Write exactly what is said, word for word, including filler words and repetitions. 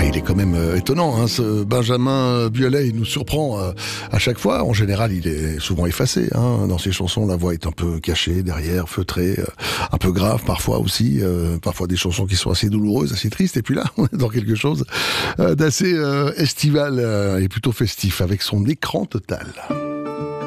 il est quand même euh, étonnant, hein, ce Benjamin Biolay, il nous surprend euh, à chaque fois. En général, il est souvent effacé, hein. Dans ses chansons, la voix est un peu cachée, derrière, feutrée, euh, un peu grave parfois aussi. Euh, parfois des chansons qui sont assez douloureuses, assez tristes. Et puis là, on est dans quelque chose euh, d'assez euh, estival euh, et plutôt festif avec son écran total.